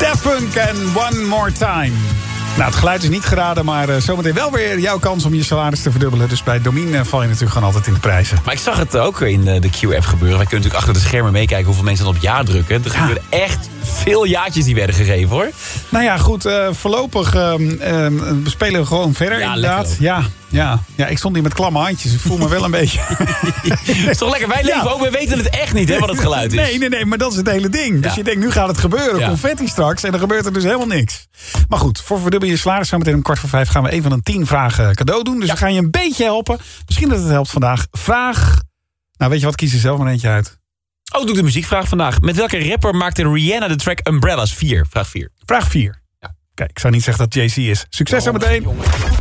Daft Punk en One More Time. Nou, het geluid is niet geraden, maar zometeen wel weer jouw kans om je salaris te verdubbelen. Dus bij Domien val je natuurlijk gewoon altijd in de prijzen. Maar ik zag het ook in de Q-app gebeuren. Wij kunnen natuurlijk achter de schermen meekijken hoeveel mensen dan op ja drukken. Er gebeurden echt veel jaartjes die werden gegeven, hoor. Nou ja, goed. Voorlopig spelen we gewoon verder, ja, inderdaad. Ja, ik stond hier met klamme handjes. Ik voel me wel een beetje... is toch lekker? Wij leven ook, we weten het echt niet, hè, wat het geluid is. Nee, maar dat is het hele ding. Dus je denkt, nu gaat het gebeuren. Confetti straks. En dan gebeurt er dus helemaal niks. Maar goed, voor verdubbel je salaris. Zometeen om 4:45 gaan we een van de 10 vragen cadeau doen. Dus we gaan je een beetje helpen. Misschien dat het helpt vandaag. Vraag... Nou, weet je wat? Kies er zelf maar eentje uit. Oh, doe ik de muziekvraag vandaag. Met welke rapper maakte Rihanna de track Umbrellas? 4. Vraag 4. Vraag 4. Ja. Kijk, ik zou niet zeggen dat Jay-Z is. Succes zometeen.